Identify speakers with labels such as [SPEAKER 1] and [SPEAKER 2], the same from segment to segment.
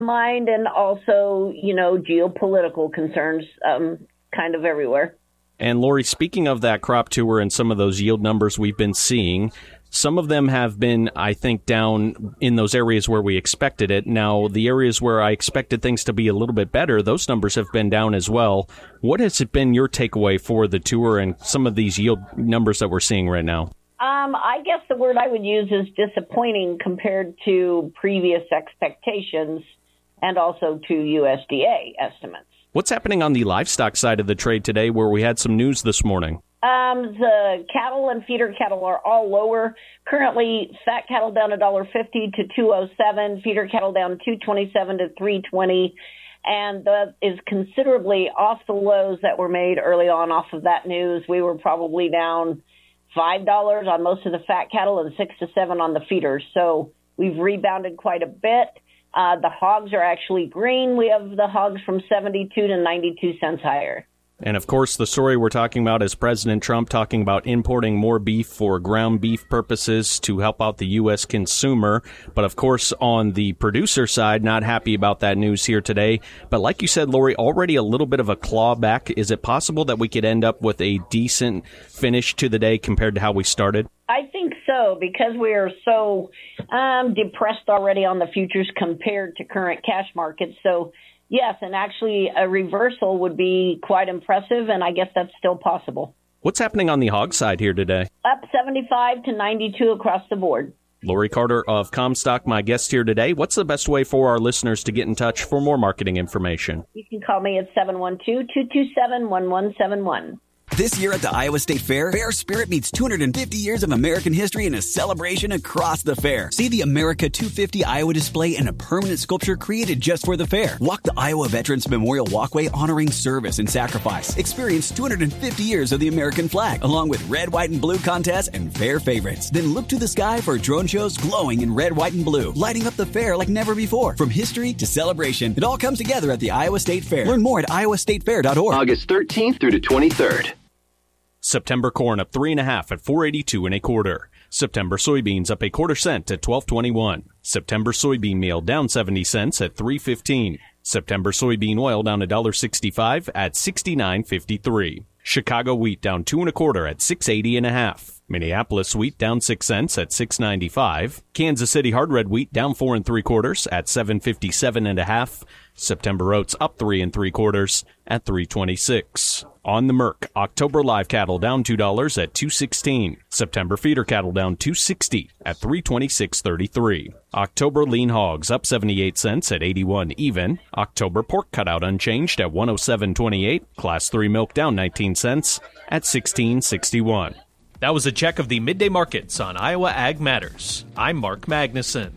[SPEAKER 1] mind, and also, geopolitical concerns kind of everywhere.
[SPEAKER 2] And Lori, speaking of that crop tour and some of those yield numbers we've been seeing, some of them have been, I think, down in those areas where we expected it. Now, the areas where I expected things to be a little bit better, those numbers have been down as well. What has been your takeaway for the tour and some of these yield numbers that we're seeing right now?
[SPEAKER 1] I guess the word I would use is disappointing compared to previous expectations and also to USDA estimates.
[SPEAKER 2] What's happening on the livestock side of the trade today where we had some news this morning?
[SPEAKER 1] The cattle and feeder cattle are all lower. Currently, fat cattle down $1.50 to $2.07, feeder cattle down $2.27 to $3.20, and that is considerably off the lows that were made early on off of that news. We were probably down $5 on most of the fat cattle and $6 to $7 on the feeders. So we've rebounded quite a bit. The hogs are actually green. We have the hogs from 72 to 92 cents higher.
[SPEAKER 2] And, of course, the story we're talking about is President Trump talking about importing more beef for ground beef purposes to help out the U.S. consumer. But, of course, on the producer side, not happy about that news here today. But like you said, Lori, already a little bit of a clawback. Is it possible that we could end up with a decent finish to the day compared to how we started?
[SPEAKER 1] I think so, because we are so depressed already on the futures compared to current cash markets. So, yes, and actually a reversal would be quite impressive, and I guess that's still possible.
[SPEAKER 2] What's happening on the hog side here today?
[SPEAKER 1] Up 75 to 92 across the board.
[SPEAKER 2] Lori Carter of Comstock, my guest here today. What's the best way for our listeners to get in touch for more marketing information?
[SPEAKER 1] You can call me at 712-227-1171.
[SPEAKER 3] This year at the Iowa State Fair, Fair Spirit meets 250 years of American history in a celebration across the fair. See the America 250 Iowa display and a permanent sculpture created just for the fair. Walk the Iowa Veterans Memorial Walkway honoring service and sacrifice. Experience 250 years of the American flag, along with red, white, and blue contests and fair favorites. Then look to the sky for drone shows glowing in red, white, and blue, lighting up the fair like never before. From history to celebration, it all comes together at the Iowa State Fair. Learn more at iowastatefair.org.
[SPEAKER 4] August 13th through the 23rd.
[SPEAKER 2] September corn up 3.5 at $4.82 1/4. September soybeans up 1/4 cent at $12.21. September soybean meal down 70 cents at $3.15. September soybean oil down $1.65 at $69.53. Chicago wheat down 2 1/4 at $6.80 1/2. Minneapolis wheat down 6 cents at $6.95. Kansas City hard red wheat down 4 3/4 at $7.57 1/2. September oats up 3 3/4 at $3.26. On the Merc, October live cattle down $2 at $2.16. September feeder cattle down $2.60 at $3.26.33. October lean hogs up 78 cents at 81 even. October pork cutout unchanged at 107.28. Class 3 milk down 19 cents at 16.61.
[SPEAKER 5] That was a check of the midday markets on Iowa Ag Matters. I'm Mark Magnuson.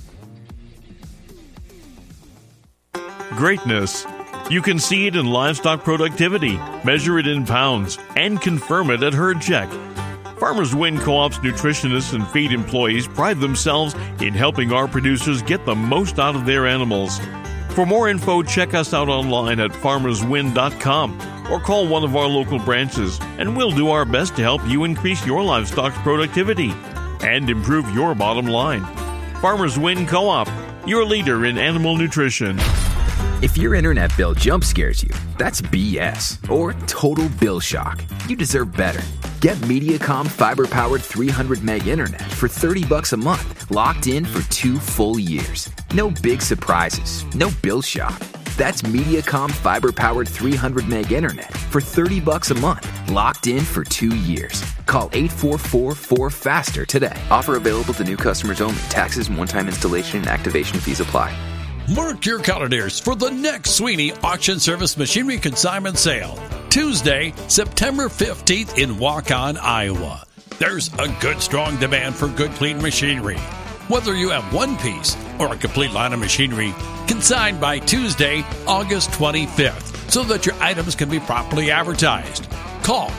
[SPEAKER 6] Greatness. You can see it in livestock productivity, measure it in pounds, and confirm it at Herd Check. Farmers Win Co-op's nutritionists and feed employees pride themselves in helping our producers get the most out of their animals. For more info, check us out online at farmerswin.com or call one of our local branches, and we'll do our best to help you increase your livestock's productivity and improve your bottom line. Farmers Win Co-op, your leader in animal nutrition.
[SPEAKER 7] If your internet bill jump scares you, that's BS or total bill shock. You deserve better. Get Mediacom fiber-powered 300 meg internet for $30 a month, locked in for 2 full years. No big surprises, no bill shock. That's Mediacom fiber-powered 300 meg internet for $30 a month, locked in for 2 years. Call 844-4FASTER today. Offer available to new customers only. Taxes and one-time installation and activation fees apply.
[SPEAKER 8] Mark your calendars for the next Sweeney Auction Service Machinery Consignment Sale, Tuesday, September 15th in Waukon, Iowa. There's a good, strong demand for good, clean machinery. Whether you have one piece or a complete line of machinery, consigned by Tuesday, August 25th, so that your items can be properly advertised. Call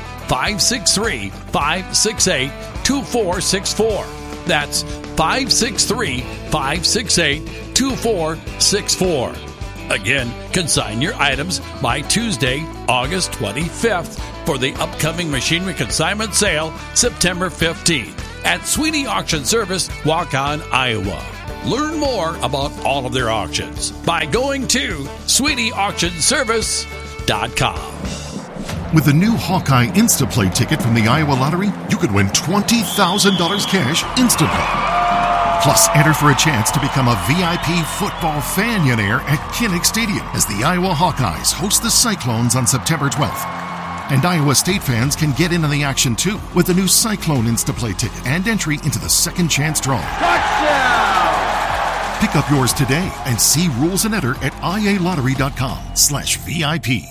[SPEAKER 8] 563-568-2464. That's 563-568-2464. Again, consign your items by Tuesday, August 25th for the upcoming Machinery Consignment Sale, September 15th. at Sweeney Auction Service, Waukon, Iowa. Learn more about all of their auctions by going to SweeneyAuctionService.com.
[SPEAKER 9] With the new Hawkeye Instaplay ticket from the Iowa Lottery, you could win $20,000 cash instantly. Plus, enter for a chance to become a VIP football fanionaire at Kinnick Stadium as the Iowa Hawkeyes host the Cyclones on September 12th. And Iowa State fans can get in on the action too with the new Cyclone Instaplay ticket and entry into the second chance draw. Touchdown! Pick up yours today and see rules and enter at ialottery.com/VIP.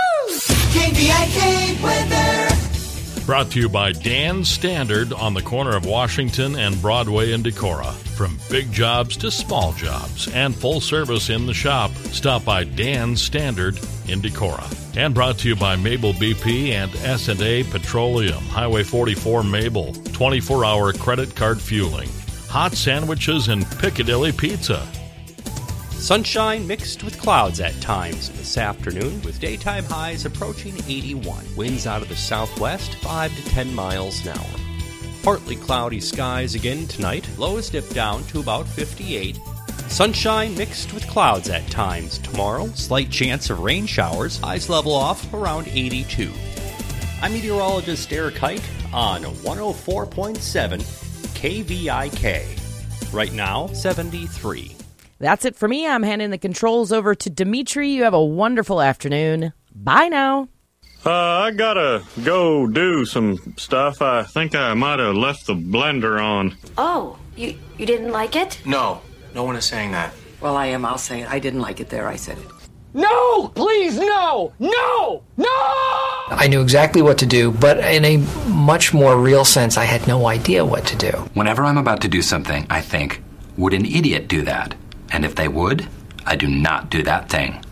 [SPEAKER 10] KVIK weather.
[SPEAKER 6] Brought to you by Dan's Standard on the corner of Washington and Broadway in Decorah. From big jobs to small jobs and full service in the shop, stop by Dan's Standard in Decorah. And brought to you by Mabel BP and S&A Petroleum, Highway 44 Mabel, 24-hour credit card fueling, hot sandwiches and Piccadilly Pizza.
[SPEAKER 5] Sunshine mixed with clouds at times this afternoon, with daytime highs approaching 81. Winds out of the southwest, 5 to 10 miles an hour. Partly cloudy skies again tonight. Lows dip down to about 58. Sunshine mixed with clouds at times tomorrow. Slight chance of rain showers. Highs level off around 82. I'm meteorologist Eric Hike on 104.7 KVIK. Right now, 73.
[SPEAKER 11] That's it for me. I'm handing the controls over to Dimitri. You have a wonderful afternoon. Bye now.
[SPEAKER 12] I gotta go do some stuff. I think I might have left the blender on.
[SPEAKER 13] Oh, you didn't like it?
[SPEAKER 14] No one is saying that.
[SPEAKER 13] Well, I am. I'll say it. I didn't like it there. I said it.
[SPEAKER 15] No! Please, no! No! No!
[SPEAKER 14] I knew exactly what to do, but in a much more real sense, I had no idea what to do.
[SPEAKER 16] Whenever I'm about to do something, I think, would an idiot do that? And if they would, I do not do that thing.